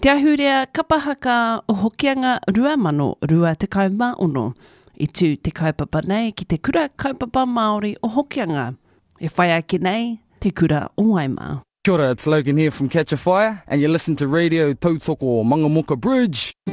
Te ahurea kapahaka o hokianga 2025 I tū te kaupapa nei ki te kura kaupapa Māori o hokianga. E whai ake nei, te kura o Waimā. Kia ora, it's Logan here from Catch a Fire, and you listen to Radio Tautoko Mangamoka Bridge.